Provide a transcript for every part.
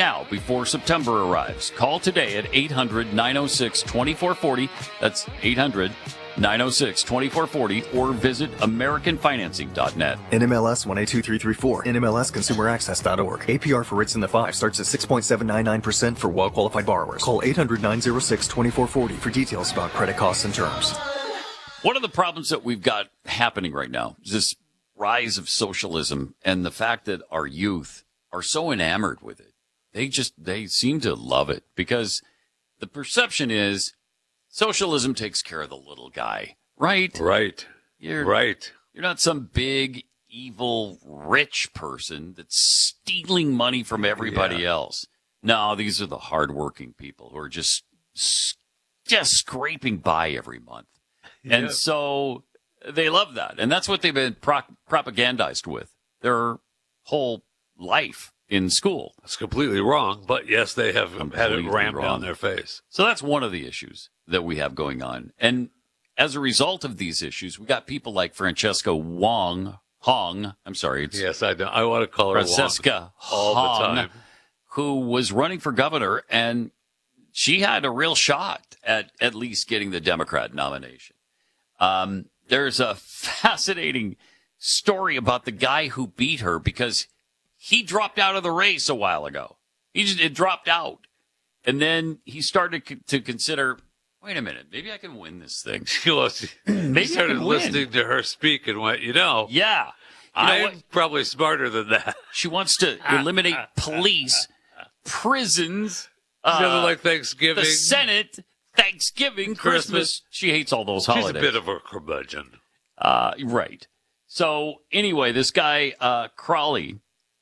now before September arrives. Call today at 800-906-2440. That's 800-906-2440 or visit AmericanFinancing.net. NMLS 182334. NMLSConsumerAccess.org. APR for rates in the 5 starts at 6.799% for well-qualified borrowers. Call 800-906-2440 for details about credit costs and terms. One of the problems that we've got happening right now is this rise of socialism and the fact that our youth are so enamored with it. They seem to love it because the perception is socialism takes care of the little guy, right? Right. You're not some big, evil, rich person that's stealing money from everybody else. No, these are the hardworking people who are just scraping by every month. And so they love that. And that's what they've been propagandized with their whole life in school. That's completely wrong, but yes, they have had it rammed down their face. So that's one of the issues that we have going on. And as a result of these issues, we got people like Francesca Hong. I'm sorry. Yes, I know. I want to call her Francesca all the time. Who was running for governor, and she had a real shot at least getting the Democrat nomination. There's a fascinating story about the guy who beat her because he dropped out of the race a while ago. It dropped out. And then he started to consider, wait a minute, maybe I can win this thing. Maybe started listening to her speak and went, I'm probably smarter than that. She wants to eliminate police, prisons, like Thanksgiving, the Senate, Thanksgiving, Christmas. She hates all those holidays. She's a bit of a curmudgeon. Right. So anyway, this guy, Crowley,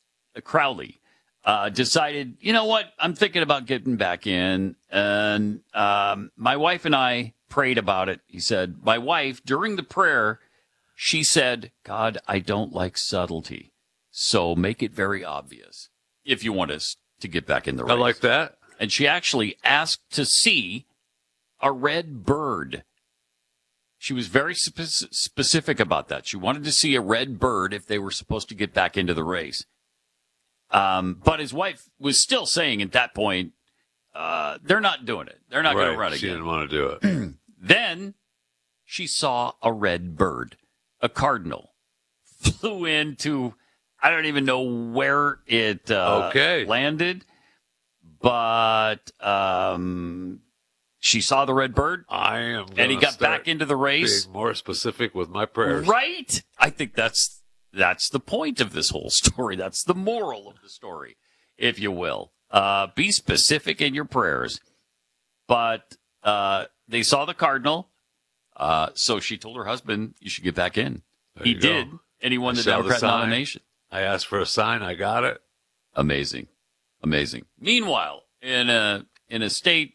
decided, you know what? I'm thinking about getting back in. And my wife and I prayed about it. He said, my wife, during the prayer, she said, God, I don't like subtlety. So make it very obvious if you want us to get back in the race. I like that. And she actually asked to see a red bird. She was very specific about that. She wanted to see a red bird if they were supposed to get back into the race. But his wife was still saying at that point, they're not doing it. They're not going to run again. She didn't want to do it. Then she saw a red bird, a cardinal, flew into, I don't even know where it landed, but she saw the red bird. And he got back into the race. Being more specific with my prayers. Right? I think that's the point of this whole story. That's the moral of the story, if you will. Be specific in your prayers. But they saw the cardinal, so she told her husband, you should get back in. He did, and he won the Democrat nomination. I asked for a sign. I got it. Amazing. Meanwhile, in a state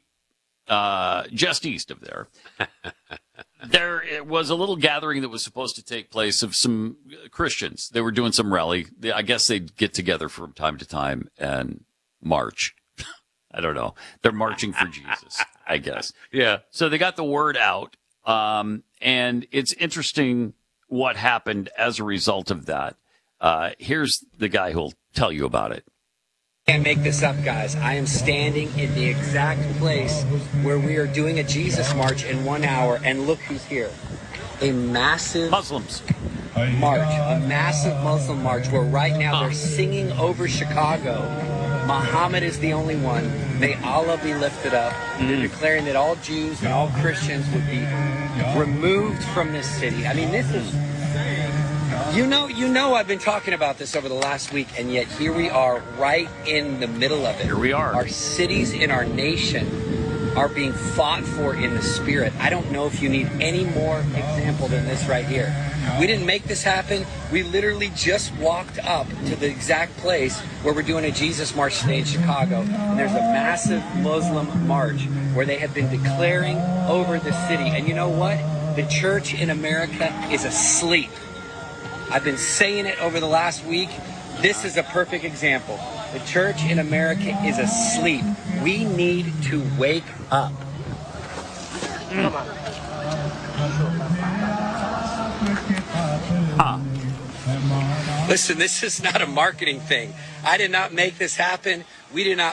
just east of there, there was a little gathering that was supposed to take place of some Christians. They were doing some rally. I guess they'd get together from time to time and march. I don't know. They're marching for Jesus, I guess. Yeah. So they got the word out, and it's interesting what happened as a result of that. Here's the guy who'll tell you about it. Can't make this up, guys. I am standing in the exact place where we are doing a Jesus march in 1 hour, and look who's here. A massive Muslims march, a massive Muslim march where right now they're singing over Chicago. Muhammad is the only one. May Allah be lifted up. They're declaring that all Jews and all Christians would be removed from this city. I mean, this is... You know I've been talking about this over the last week, and yet here we are right in the middle of it. Here we are. Our cities in our nation are being fought for in the spirit. I don't know if you need any more example than this right here. We didn't make this happen. We literally just walked up to the exact place where we're doing a Jesus March today in Chicago, and there's a massive Muslim march where they have been declaring over the city. And you know what? The church in America is asleep. I've been saying it over the last week. This is a perfect example. The church in America is asleep. We need to wake up. Listen, this is not a marketing thing. I did not make this happen. We did not